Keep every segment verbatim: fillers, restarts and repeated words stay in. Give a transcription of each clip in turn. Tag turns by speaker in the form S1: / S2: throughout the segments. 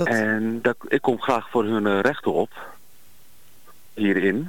S1: Dat...
S2: En dat, ik kom graag voor hun uh, rechten op. Hierin.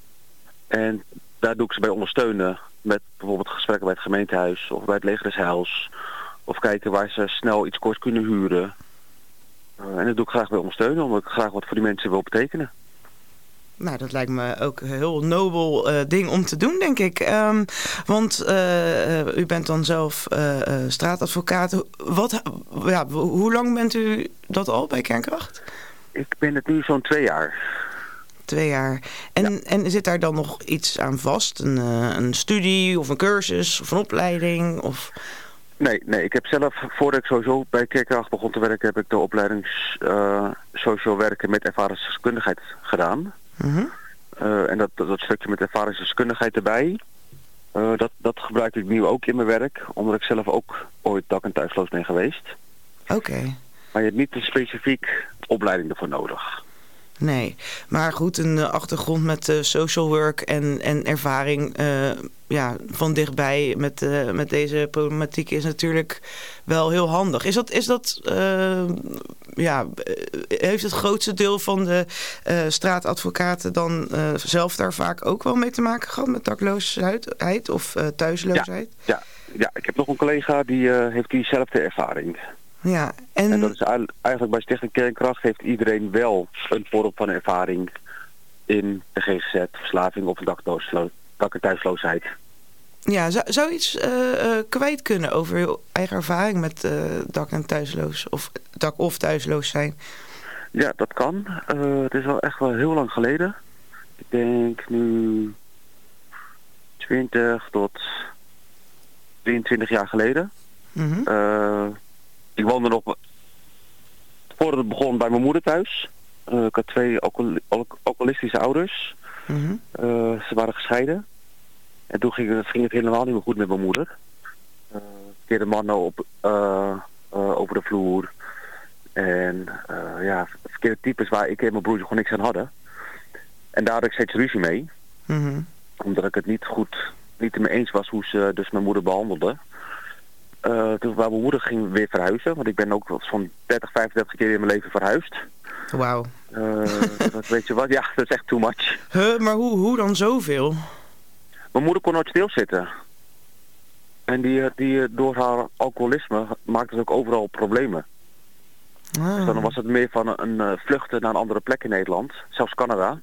S2: En daar doe ik ze bij ondersteunen. Met bijvoorbeeld gesprekken bij het gemeentehuis of bij het leger des Heils. Of kijken waar ze snel iets kort kunnen huren. Uh, en dat doe ik graag bij ondersteunen, omdat ik graag wat voor die mensen wil betekenen.
S1: Nou, dat lijkt me ook een heel nobel uh, ding om te doen, denk ik. Um, want uh, uh, u bent dan zelf uh, uh, straatadvocaat. Wat, ja, hoe lang bent u dat al bij Kernkracht?
S2: Ik ben het nu zo'n twee jaar.
S1: Twee jaar. En, ja. en zit daar dan nog iets aan vast? Een, uh, een studie of een cursus of een opleiding? Of...
S2: Nee, nee, ik heb zelf, voordat ik sowieso bij Kernkracht begon te werken, heb ik de opleiding uh, sociaal werken met ervaringsdeskundigheid gedaan.
S1: Mm-hmm.
S2: Uh, en dat, dat, dat stukje met ervaringsdeskundigheid erbij, uh, dat, dat gebruik ik nu ook in mijn werk, omdat ik zelf ook ooit dak- en thuisloos ben geweest.
S1: Oké. Okay.
S2: Maar je hebt niet een specifiek opleiding ervoor nodig.
S1: Nee, maar goed, een uh, achtergrond met uh, social work en, en ervaring uh, ja, van dichtbij met, uh, met deze problematiek is natuurlijk wel heel handig. Is dat, is dat uh, ja, heeft het grootste deel van de uh, straatadvocaten dan uh, zelf daar vaak ook wel mee te maken gehad met dakloosheid of uh, thuisloosheid?
S2: Ja, ja, ja, ik heb nog een collega die uh, heeft diezelfde ervaring.
S1: Ja, en...
S2: en dat is eigenlijk bij Stichting Kernkracht heeft iedereen wel een vorm van ervaring in de G G Z, verslaving of dakloosheid, dak- en thuisloosheid.
S1: Ja, zou, zou iets uh, uh, kwijt kunnen over je eigen ervaring met uh, dak- en thuisloos of dak- of thuisloos zijn?
S2: Ja, dat kan. Uh, het is wel echt wel heel lang geleden. Ik denk nu twintig tot drieëntwintig jaar geleden.
S1: Mm-hmm.
S2: Uh, ik woonde nog voordat het begon bij mijn moeder thuis. Uh, ik had twee alcohol- alcoholistische ouders.
S1: Mm-hmm.
S2: Uh, ze waren gescheiden. En toen ging, ging het helemaal niet meer goed met mijn moeder. Uh, keerde mannen op, uh, uh, over de vloer. En uh, ja, verkeerde types waar ik en mijn broertje gewoon niks aan hadden. En daar had ik steeds ruzie mee.
S1: Mm-hmm.
S2: Omdat ik het niet goed, niet mee eens was hoe ze dus mijn moeder behandelde. Uh, toen waar mijn moeder ging weer verhuizen. Want ik ben ook zo'n dertig, vijfendertig keer in mijn leven verhuisd.
S1: Wauw.
S2: Uh, weet je wat? Ja, dat is echt too much.
S1: Huh, maar hoe, hoe dan zoveel?
S2: Mijn moeder kon nooit stilzitten. En die, die door haar alcoholisme maakte ze ook overal problemen.
S1: Ah.
S2: Dus dan was het meer van een, een uh, vluchten naar een andere plek in Nederland. Zelfs Canada.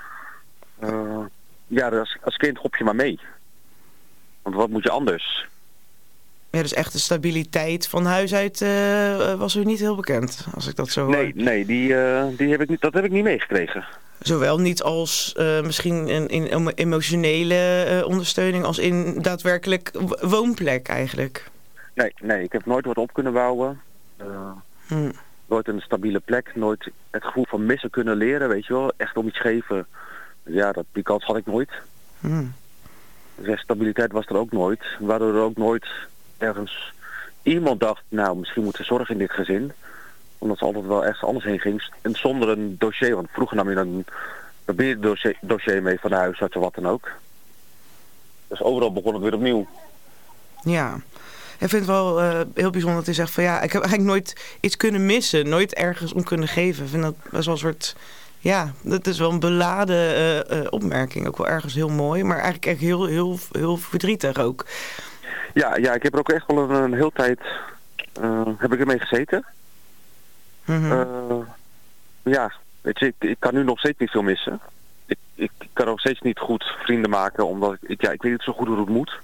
S2: Uh, ja, als, als kind hop je maar mee. Want wat moet je anders?
S1: Ja, dus echt de stabiliteit van huis uit uh, was u niet heel bekend, als ik dat zo hoor.
S2: Nee, nee die, uh, die heb ik niet, dat heb ik niet meegekregen.
S1: Zowel niet als uh, misschien in, in emotionele uh, ondersteuning als in daadwerkelijk woonplek eigenlijk.
S2: Nee, nee, ik heb nooit wat op kunnen bouwen. Uh,
S1: hmm.
S2: Nooit een stabiele plek, nooit het gevoel van missen kunnen leren, weet je wel. Echt om iets geven. Ja, dat, die kans had ik nooit.
S1: Hmm.
S2: Dus stabiliteit was er ook nooit. Waardoor er ook nooit ergens iemand dacht, nou, misschien moet er zorg in dit gezin. Omdat ze altijd wel ergens anders heen ging. En zonder een dossier, want vroeger nam je dan een dossier, dossier mee van de huisarts of wat dan ook. Dus overal begon het weer opnieuw.
S1: Ja, ik vind het wel uh, heel bijzonder dat hij zegt van ja, ik heb eigenlijk nooit iets kunnen missen. Nooit ergens om kunnen geven. Ik vind dat best wel een soort, ja, dat is wel een beladen uh, uh, opmerking. Ook wel ergens heel mooi, maar eigenlijk echt heel, heel, heel verdrietig ook.
S2: Ja, ja, ik heb er ook echt wel een, een heel tijd, uh, heb ik ermee gezeten.
S1: Mm-hmm.
S2: Uh, ja, weet je, ik, ik kan nu nog steeds niet veel missen. Ik, ik kan nog steeds niet goed vrienden maken, omdat ik, ik, ja, ik weet niet zo goed hoe het moet.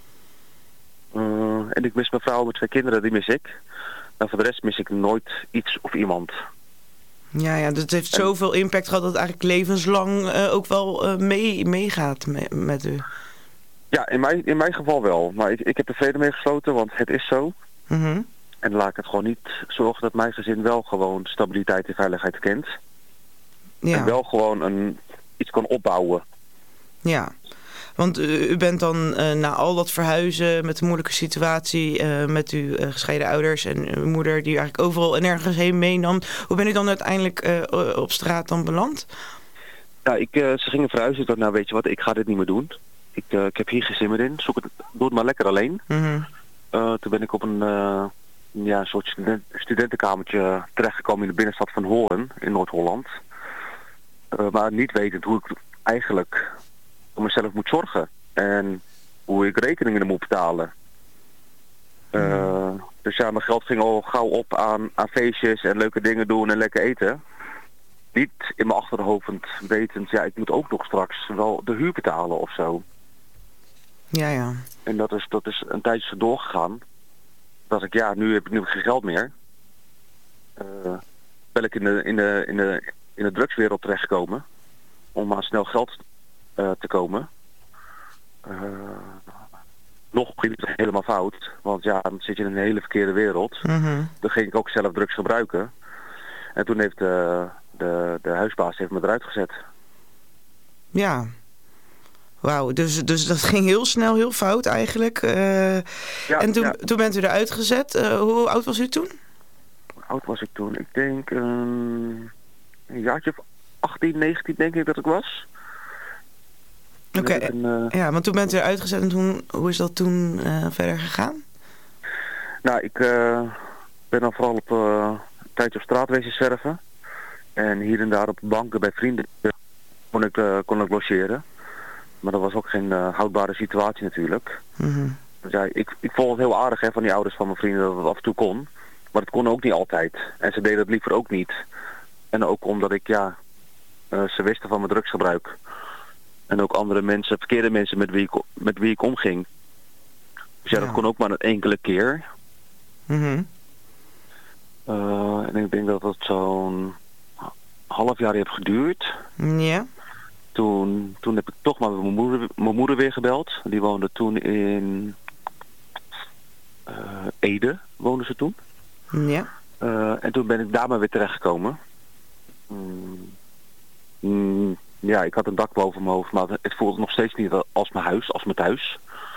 S2: Uh, en ik mis mijn vrouw met twee kinderen, die mis ik. En voor de rest mis ik nooit iets of iemand.
S1: Ja, ja, dus het heeft en, zoveel impact gehad dat het eigenlijk levenslang uh, ook wel uh, mee, meegaat me, met u.
S2: Ja, in mijn, in mijn geval wel. Maar ik, ik heb er vrede mee gesloten, want het is zo.
S1: Mm-hmm.
S2: En dan laat ik het gewoon niet zorgen dat mijn gezin wel gewoon stabiliteit en veiligheid kent. Ja. En wel gewoon een, iets kan opbouwen.
S1: Ja, want u, u bent dan uh, na al dat verhuizen met de moeilijke situatie uh, met uw uh, gescheiden ouders en uw moeder die u eigenlijk overal en nergens heen meenam. Hoe ben u dan uiteindelijk uh, op straat dan beland?
S2: Ja, ik, uh, ze gingen verhuizen. Ik dacht, nou weet je wat, ik ga dit niet meer doen. Ik, uh, ik heb hier geen zin meer in. Zoek het, doe het maar lekker alleen.
S1: Mm-hmm.
S2: Uh, toen ben ik op een uh, ja, een soort student, studentenkamertje terechtgekomen in de binnenstad van Hoorn in Noord-Holland. Uh, maar niet wetend hoe ik eigenlijk voor mezelf moet zorgen. En hoe ik rekeningen moet betalen. Uh, mm. Dus ja, mijn geld ging al gauw op aan, aan feestjes en leuke dingen doen en lekker eten. Niet in mijn achterhoofd wetend, ja, ik moet ook nog straks wel de huur betalen of zo.
S1: Ja, ja.
S2: En dat is, dat is een tijdje doorgegaan. Dat ik, ja, nu heb ik nu geen geld meer. Uh, ben ik in de, in de, in de, in de drugswereld terechtgekomen. Om aan snel geld uh, te komen. Uh, nog ging het helemaal fout. Want ja, dan zit je in een hele verkeerde wereld.
S1: Mm-hmm.
S2: Dan ging ik ook zelf drugs gebruiken. En toen heeft de, de, de huisbaas heeft me eruit gezet.
S1: Ja. Wauw, dus, dus dat ging heel snel, heel fout eigenlijk. Uh, ja, en toen, ja. toen bent u eruit gezet. Uh, hoe oud was u toen?
S2: Hoe oud was ik toen? Ik denk uh, een jaartje of achttien, negentien denk ik dat ik was.
S1: Oké, okay. uh, ja, want toen bent u eruit gezet en toen, hoe is dat toen uh, verder gegaan?
S2: Nou, ik uh, ben dan vooral op uh, een tijdje op straat wezen zwerven. En hier en daar op banken bij vrienden kon ik, uh, kon ik logeren. Maar dat was ook geen uh, houdbare situatie natuurlijk.
S1: Mm-hmm.
S2: Dus ja, ik, ik vond het heel aardig hè, van die ouders van mijn vrienden dat het af en toe kon. Maar het kon ook niet altijd. En ze deden het liever ook niet. En ook omdat ik, ja, uh, ze wisten van mijn drugsgebruik. En ook andere mensen, verkeerde mensen met wie ik, met wie ik omging. Dus ja, ja. dat kon ook maar een enkele keer.
S1: Mm-hmm.
S2: Uh, en ik denk dat dat zo'n half jaar heeft geduurd.
S1: Ja.
S2: Toen, toen heb ik toch maar mijn moeder, mijn moeder weer gebeld. Die woonde toen in uh, Ede, woonde ze toen.
S1: Ja.
S2: Uh, en toen ben ik daar maar weer terechtgekomen. Mm, mm, ja, ik had een dak boven mijn hoofd, maar het voelde nog steeds niet als mijn huis, als mijn thuis.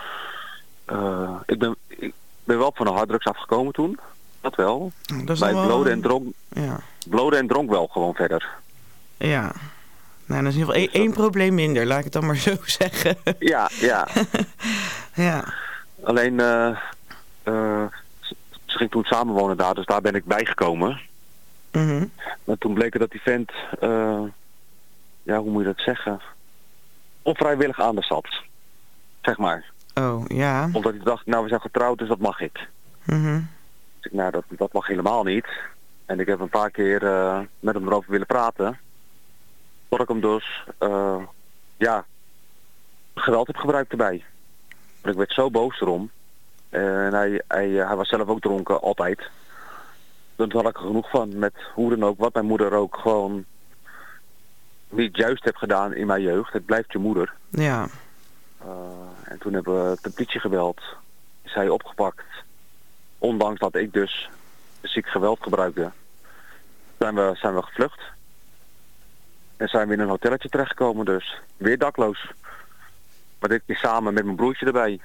S2: Uh, ik, ben, ik ben wel van de harddrugs afgekomen toen. Dat wel.
S1: Dat is
S2: maar ik
S1: wel...
S2: blode en dronk,
S1: ja.
S2: blode en dronk wel gewoon verder.
S1: Ja. Nou, dat is in ieder geval één, één probleem minder, laat ik het dan maar zo zeggen.
S2: Ja, ja.
S1: ja.
S2: Alleen, uh, uh, ze ging toen samenwonen daar, dus daar ben ik bijgekomen.
S1: Mm-hmm.
S2: Maar toen bleek het dat die vent, uh, ja, hoe moet je dat zeggen? Onvrijwillig aan de zat. Zeg maar.
S1: Oh, ja.
S2: Omdat hij dacht, nou, we zijn getrouwd, dus dat mag ik.
S1: Mm-hmm.
S2: Dus ik, nou, dat, dat mag helemaal niet. En ik heb een paar keer uh, met hem erover willen praten. Tot ik hem dus, uh, ja, geweld heb gebruikt erbij. Maar ik werd zo boos erom. En hij, hij, hij was zelf ook dronken, altijd. Toen had ik er genoeg van, met hoe dan ook, wat mijn moeder ook gewoon niet juist heeft gedaan in mijn jeugd. Het blijft je moeder.
S1: Ja.
S2: Uh, en toen hebben we de politie gebeld. Is hij opgepakt. Ondanks dat ik dus ziek geweld gebruikte. Zijn we, zijn we gevlucht. En zijn we in een hotelletje terechtgekomen dus. Weer dakloos. Maar dit keer samen met mijn broertje erbij.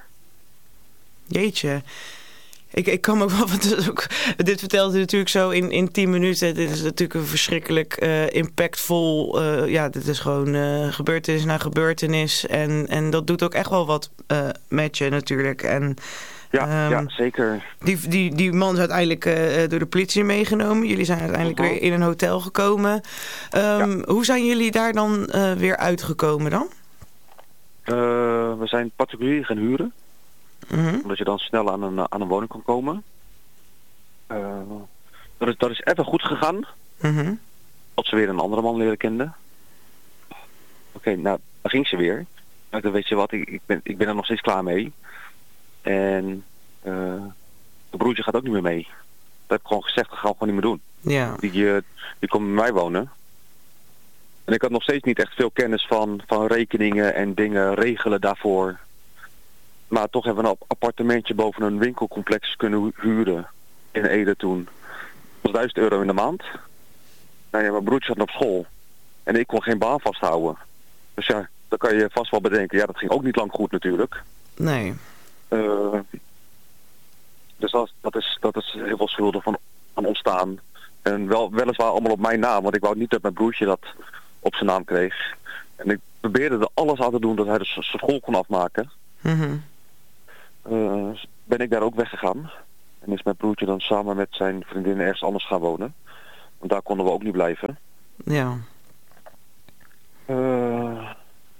S1: Jeetje. Ik, ik kan me ook wel... Ook, dit vertelt u natuurlijk zo in, in tien minuten. Dit is natuurlijk een verschrikkelijk uh, impactvol... Uh, ja, dit is gewoon uh, gebeurtenis na gebeurtenis. En, en dat doet ook echt wel wat uh, met je natuurlijk. En,
S2: ja,
S1: um,
S2: ja, zeker.
S1: Die, die, die man is uiteindelijk uh, door de politie meegenomen. Jullie zijn uiteindelijk uh-huh. weer in een hotel gekomen. Um, ja. Hoe zijn jullie daar dan uh, weer uitgekomen dan?
S2: Uh, we zijn particulier gaan huren.
S1: Mm-hmm.
S2: Omdat je dan snel aan een, aan een woning kan komen. Uh, dat, is, dat is even goed gegaan.
S1: Mm-hmm.
S2: Tot ze weer een andere man leren kenden. Oké, okay, nou, dan ging ze weer. Nou, dan weet je wat, ik, ik, ben, ik ben er nog steeds klaar mee. En uh, de broertje gaat ook niet meer mee. Dat heb ik gewoon gezegd, dat gaan we gewoon niet meer doen.
S1: Ja.
S2: Die, uh, die komt bij mij wonen. En ik had nog steeds niet echt veel kennis van, van rekeningen en dingen regelen daarvoor. Maar toch hebben we een appartementje boven een winkelcomplex kunnen huren in Ede toen. Dat was duizend euro in de maand. Nou ja, mijn broertje zat op school. En ik kon geen baan vasthouden. Dus ja, dan kan je vast wel bedenken. Ja, dat ging ook niet lang goed natuurlijk.
S1: Nee.
S2: Uh, dus dat, dat, is, dat is heel veel schulden van, van ontstaan. En wel, weliswaar allemaal op mijn naam. Want ik wou niet dat mijn broertje dat op zijn naam kreeg. En ik probeerde er alles aan te doen dat hij dus zijn school kon afmaken.
S1: Mm-hmm.
S2: Uh, ben ik daar ook weggegaan. En is mijn broertje dan samen met zijn vriendin ergens anders gaan wonen. Want daar konden we ook niet blijven.
S1: Ja.
S2: Uh,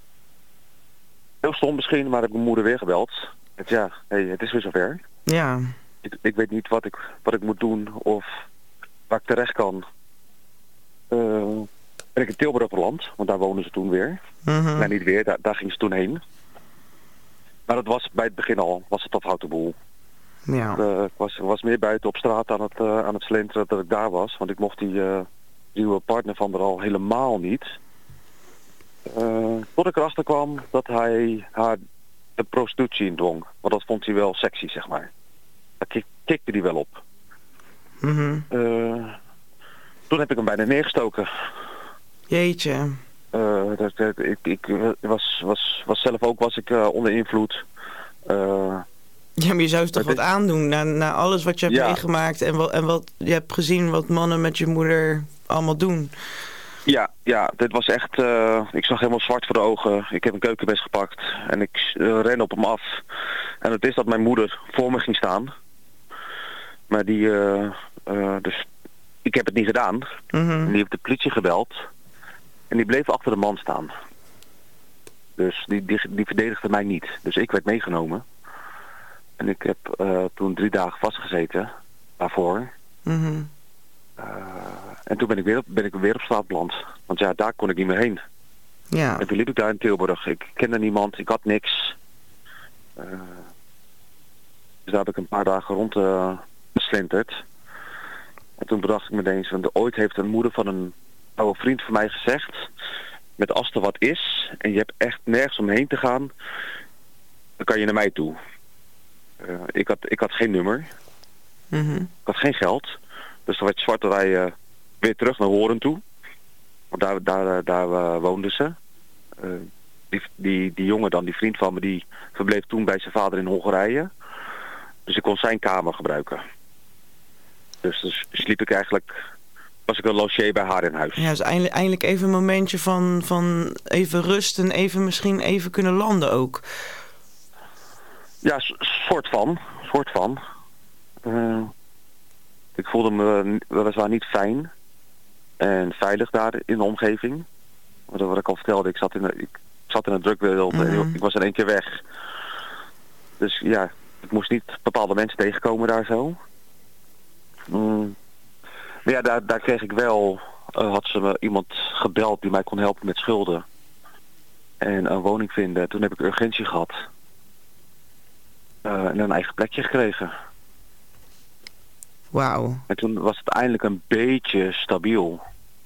S2: heel stom misschien, maar heb ik mijn moeder weer gebeld. Het, ja, hey, het is weer zover.
S1: Ja.
S2: Ik, ik weet niet wat ik, wat ik moet doen of waar ik terecht kan. Uh, ben ik in Tilburg beland, want daar wonen ze toen weer.
S1: Mm-hmm.
S2: Nee, niet weer, daar, daar ging ze toen heen. Maar dat was bij het begin al, was het een boel.
S1: Ja.
S2: Ik, uh, ik was, was meer buiten op straat aan het, uh, aan het slenteren dat ik daar was. Want ik mocht die uh, nieuwe partner van er al helemaal niet. Uh, tot ik erachter kwam dat hij haar de prostitutie indwong. Want dat vond hij wel sexy, zeg maar. Daar kik, kikte hij wel op.
S1: Mm-hmm.
S2: Uh, toen heb ik hem bijna neergestoken.
S1: Jeetje.
S2: Uh, dat, dat, ik ik was, was, was zelf ook was ik, uh, onder invloed. Uh,
S1: Ja, maar je zou ze toch
S2: het
S1: wat
S2: is...
S1: aandoen na, na alles wat je hebt
S2: ja.
S1: meegemaakt en wat, en wat je hebt gezien wat mannen met je moeder allemaal doen.
S2: Ja, ja, dit was echt, uh, ik zag helemaal zwart voor de ogen. Ik heb een keukenmes gepakt en ik uh, ren op hem af. En het is dat mijn moeder voor me ging staan. Maar die, uh, uh, dus ik heb het niet gedaan.
S1: Mm-hmm.
S2: En die heeft de politie gebeld. En die bleef achter de man staan. Dus die, die, die verdedigde mij niet. Dus ik werd meegenomen. En ik heb uh, toen drie dagen vastgezeten daarvoor.
S1: Mm-hmm.
S2: Uh, en toen ben ik, weer, ben ik weer op straat beland. Want ja, daar kon ik niet meer heen.
S1: Ja.
S2: En toen liep ik daar in Tilburg. Ik kende niemand, ik had niks. Uh, dus daar heb ik een paar dagen rond uh, geslenterd. En toen bedacht ik me ineens, want ooit heeft een moeder van een oude vriend van mij gezegd, met als er wat is en je hebt echt nergens omheen te gaan, dan kan je naar mij toe. Uh, ik, had, ik had geen nummer.
S1: Mm-hmm.
S2: Ik had geen geld. Dus dan werd zwart dat wij uh, weer terug naar Horen toe. Want daar, daar, daar uh, woonden ze. Uh, die, die, die jongen dan, die vriend van me, die verbleef toen bij zijn vader in Hongarije. Dus ik kon zijn kamer gebruiken. Dus, dus sliep ik eigenlijk, was ik een logier bij haar in huis.
S1: Ja, dus eindelijk, eindelijk even een momentje van, van even rust en even misschien even kunnen landen ook.
S2: Ja, soort van. Soort van. Uh, ik voelde me weliswaar niet fijn en veilig daar in de omgeving. Wat, wat ik al vertelde, ik zat in, de, ik zat in een drukwereld mm-hmm. en ik was in één keer weg. Dus ja, ik moest niet bepaalde mensen tegenkomen daar zo. Mm. Maar ja, daar, daar kreeg ik wel, uh, had ze me iemand gebeld die mij kon helpen met schulden. En een woning vinden. Toen heb ik urgentie gehad. Uh, en een eigen plekje gekregen.
S1: Wauw.
S2: En toen was het eindelijk een beetje stabiel.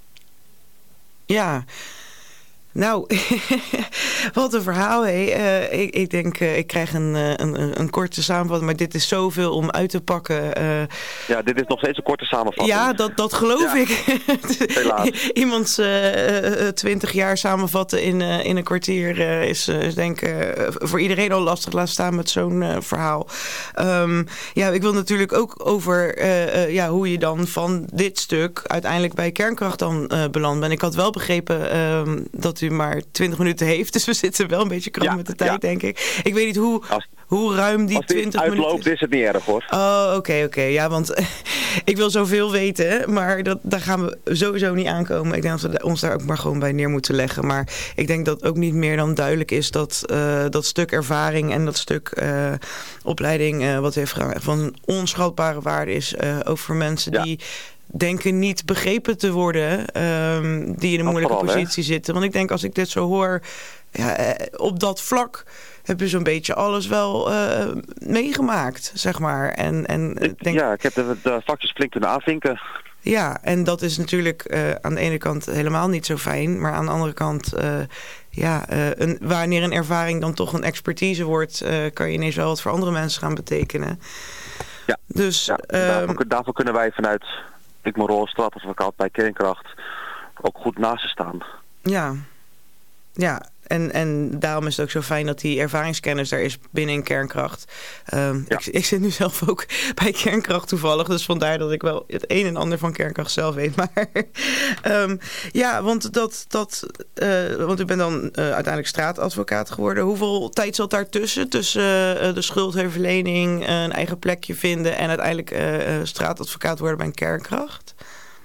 S1: Ja. Nou, wat een verhaal, hé. Uh, ik, ik denk, uh, ik krijg een, uh, een, een korte samenvatting, maar dit is zoveel om uit te pakken. Uh,
S2: ja, dit is nog steeds een korte samenvatting.
S1: Ja, dat, dat geloof
S2: ja.
S1: ik.
S2: Helaas.
S1: Iemands twintig uh, jaar samenvatten in, uh, in een kwartier uh, is, uh, is denk ik uh, voor iedereen al lastig, laat staan met zo'n uh, verhaal. Um, ja, ik wil natuurlijk ook over uh, uh, ja, hoe je dan van dit stuk uiteindelijk bij Kernkracht dan uh, beland bent. Ik had wel begrepen uh, dat u maar twintig minuten heeft, dus we zitten wel een beetje kram ja, met de tijd, ja. denk ik. Ik weet niet hoe, als, hoe ruim die twintig minuten is.
S2: Als die uitloopt is het niet erg, hoor.
S1: Oh, oké, okay, oké. Okay. Ja, want ik wil zoveel weten, maar dat, daar gaan we sowieso niet aankomen. Ik denk dat we ons daar ook maar gewoon bij neer moeten leggen. Maar ik denk dat ook niet meer dan duidelijk is dat uh, dat stuk ervaring en dat stuk uh, opleiding, uh, wat heeft gedaan, van onschatbare waarde is. Uh, ook voor mensen ja. die denken niet begrepen te worden, um, die in een moeilijke vooral, positie hè? zitten. Want ik denk, als ik dit zo hoor, ja, op dat vlak heb je zo'n beetje alles wel uh, meegemaakt, zeg maar. En, en,
S2: ik,
S1: denk,
S2: ja, ik heb de, de vakjes flink kunnen aanvinken.
S1: Ja, en dat is natuurlijk uh, aan de ene kant helemaal niet zo fijn, maar aan de andere kant, uh, ja, uh, een, wanneer een ervaring dan toch een expertise wordt, uh, kan je ineens wel wat voor andere mensen gaan betekenen.
S2: Ja,
S1: dus,
S2: ja
S1: um,
S2: daarvoor, daarvoor kunnen wij vanuit ik mijn rol strafadvocaat bij Kernkracht ook goed naast ze staan.
S1: Ja, ja. En, en daarom is het ook zo fijn dat die ervaringskennis er is binnen kernkracht. Um, ja. ik, ik zit nu zelf ook bij kernkracht toevallig. Dus vandaar dat ik wel het een en ander van kernkracht zelf weet. Maar um, ja, want, dat, dat, uh, want u bent dan uh, uiteindelijk straatadvocaat geworden. Hoeveel tijd zat daar tussen? Tussen uh, de schuldverlening, uh, een eigen plekje vinden en uiteindelijk uh, uh, straatadvocaat worden bij een kernkracht?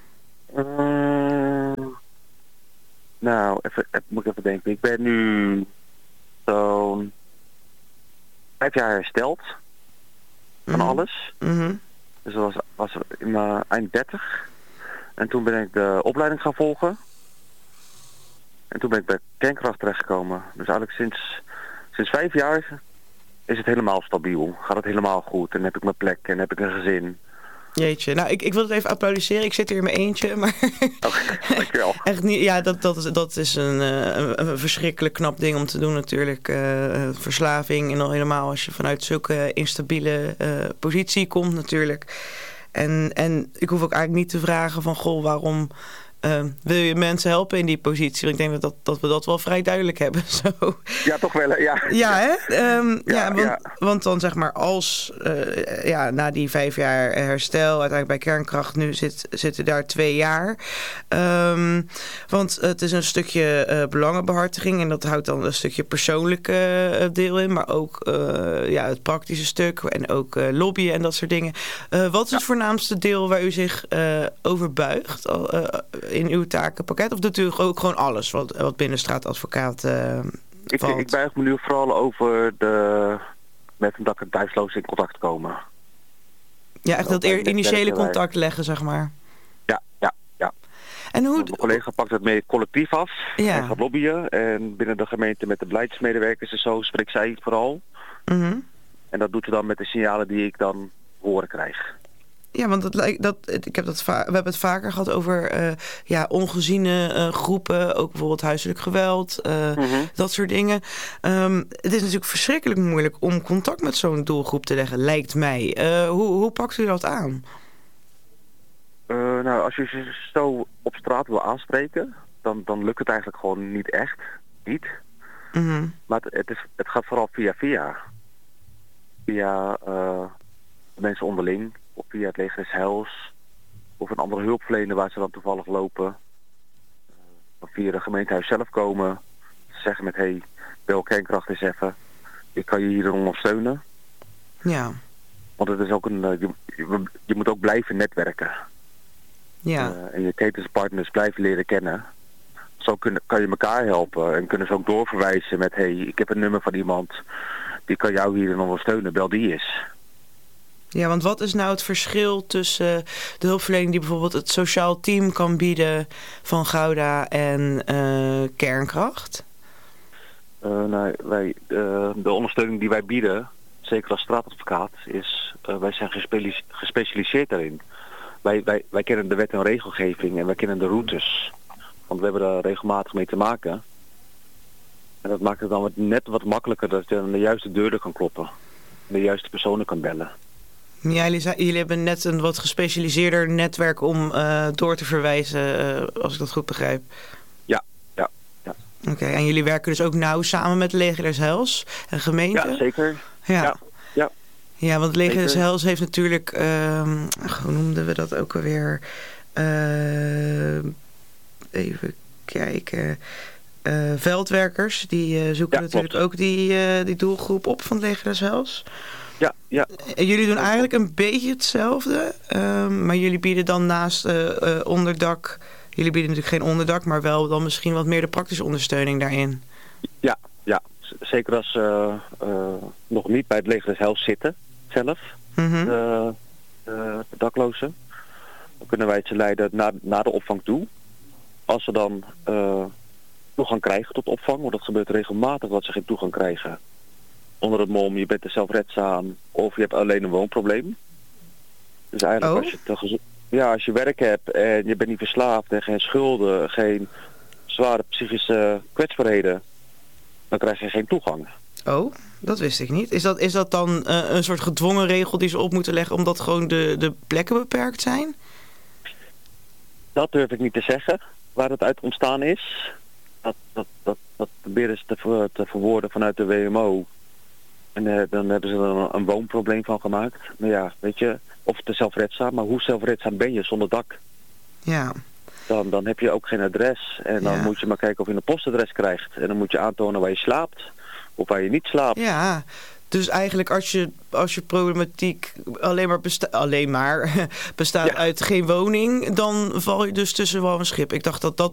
S2: Uh... Nou, even, even, moet ik even denken. Ik ben nu zo'n vijf jaar hersteld van mm-hmm. alles.
S1: Mm-hmm.
S2: Dus dat was, was in mijn eind dertig. En toen ben ik de opleiding gaan volgen. En toen ben ik bij kernkracht terechtgekomen. Dus eigenlijk sinds, sinds vijf jaar is het helemaal stabiel. Gaat het helemaal goed. En heb ik mijn plek en heb ik een gezin.
S1: Jeetje, nou ik, ik wil het even applaudisseren. Ik zit hier in mijn eentje, maar
S2: oh, dankjewel.
S1: Echt niet. Ja, dat, dat, is, dat is een, een, een verschrikkelijk knap ding om te doen natuurlijk. Uh, verslaving en al helemaal als je vanuit zulke instabiele uh, positie komt natuurlijk. En, en ik hoef ook eigenlijk niet te vragen van goh, waarom uh, wil je mensen helpen in die positie? Want ik denk dat, dat, dat we dat wel vrij duidelijk hebben. Zo.
S2: Ja, toch wel, ja.
S1: Ja, hè? Um, ja,
S2: ja,
S1: want,
S2: ja.
S1: want dan zeg maar als, uh, ja, na die vijf jaar herstel, uiteindelijk bij kernkracht, nu zit, zitten daar twee jaar. Um, want het is een stukje uh, belangenbehartiging en dat houdt dan een stukje persoonlijke uh, deel in, maar ook uh, ja, het praktische stuk en ook uh, lobbyen en dat soort dingen. Uh, wat is ja. het voornaamste deel waar u zich uh, over buigt uh, in uw takenpakket? Of doet u ook gewoon alles wat, wat binnen straatadvocaat uh,
S2: ik, ik buig me nu vooral over de met een dak- en thuisloos in contact komen.
S1: Ja, echt dat eer, initiële contact leggen, zeg maar.
S2: Ja, ja, ja.
S1: En hoe...
S2: Mijn collega pakt het mee collectief af
S1: ja.
S2: en gaat lobbyen. En binnen de gemeente met de beleidsmedewerkers en zo spreekt zij vooral.
S1: Mm-hmm.
S2: En dat doet ze dan met de signalen die ik dan horen krijg.
S1: Ja, want dat lijkt dat ik heb dat va- we hebben het vaker gehad over uh, ja, ongeziene uh, groepen, ook bijvoorbeeld huiselijk geweld, uh, mm-hmm. dat soort dingen. Um, het is natuurlijk verschrikkelijk moeilijk om contact met zo'n doelgroep te leggen, lijkt mij. Uh, hoe, hoe pakt u dat aan?
S2: Uh, nou, als je ze zo op straat wil aanspreken, dan, dan lukt het eigenlijk gewoon niet echt. Niet.
S1: Mm-hmm.
S2: Maar het, het, is, het gaat vooral via via. Via uh, mensen onderling. Of via het leger des Heils. Of een andere hulpverlener waar ze dan toevallig lopen. Of via de gemeentehuis zelf komen. Ze zeggen met, hé, hey, bel kernkracht eens even. Ik kan je hierin ondersteunen.
S1: Ja.
S2: Want het is ook een, je, je, je moet ook blijven netwerken.
S1: Ja.
S2: Uh, en je ketenspartners blijven leren kennen. Zo kun, kan je elkaar helpen. En kunnen ze ook doorverwijzen met, hé, hey, ik heb een nummer van iemand. Die kan jou hierin ondersteunen. Bel die eens.
S1: Ja, want wat is nou het verschil tussen de hulpverlening die bijvoorbeeld het sociaal team kan bieden van Gouda en uh, kernkracht?
S2: Uh, nou, wij, uh, de ondersteuning die wij bieden, zeker als straatadvocaat, is uh, wij zijn gespe- gespecialiseerd daarin. Wij, wij, wij kennen de wet en regelgeving en wij kennen de routes. Want we hebben daar regelmatig mee te maken. En dat maakt het dan net wat makkelijker dat je aan de juiste deuren kan kloppen. En de juiste personen kan bellen.
S1: Ja, jullie, jullie hebben net een wat gespecialiseerder netwerk om uh, door te verwijzen, uh, als ik dat goed begrijp.
S2: Ja, ja, ja.
S1: Oké, okay, en jullie werken dus ook nauw samen met het Leger des Heils en gemeente?
S2: Ja, zeker.
S1: Ja,
S2: ja, ja.
S1: ja want het Leger des Heils heeft natuurlijk, uh, hoe noemden we dat ook alweer? Uh, even kijken... Uh, veldwerkers, die uh, zoeken ja, natuurlijk klopt. ook die, uh, die doelgroep op van het Leger des Heils.
S2: Ja, ja.
S1: En jullie doen eigenlijk een beetje hetzelfde, uh, maar jullie bieden dan naast uh, uh, onderdak, jullie bieden natuurlijk geen onderdak, maar wel dan misschien wat meer de praktische ondersteuning daarin.
S2: Ja, ja. Zeker als ze uh, uh, nog niet bij het Leger des Heils zitten zelf,
S1: mm-hmm.
S2: de, de, de daklozen. Dan kunnen wij ze leiden naar, naar de opvang toe. Als ze dan uh, toegang krijgen tot opvang, want dat gebeurt regelmatig dat ze geen toegang krijgen. Onder het mom, je bent er zelfredzaam of je hebt alleen een woonprobleem. Dus eigenlijk
S1: oh.
S2: als je te gez- ja, als je werk hebt en je bent niet verslaafd en geen schulden, geen zware psychische kwetsbaarheden, dan krijg je geen toegang.
S1: Oh, dat wist ik niet. Is dat, is dat dan uh, een soort gedwongen regel die ze op moeten leggen omdat gewoon de, de plekken beperkt zijn?
S2: Dat durf ik niet te zeggen, waar het uit ontstaan is. dat, dat, dat, dat proberen ze te, ver, te verwoorden vanuit de W M O. En uh, dan hebben ze er een, een woonprobleem van gemaakt. Maar ja, weet je, of het is zelfredzaam, maar hoe zelfredzaam ben je zonder dak?
S1: Ja.
S2: Dan, dan heb je ook geen adres. En dan
S1: Ja.
S2: moet je maar kijken of je een postadres krijgt. En dan moet je aantonen waar je slaapt. Of waar je niet slaapt.
S1: Ja, dus eigenlijk als je, als je problematiek alleen maar, besta- alleen maar bestaat
S2: Ja.
S1: uit geen woning, dan val je dus tussen wal en schip. Ik dacht dat dat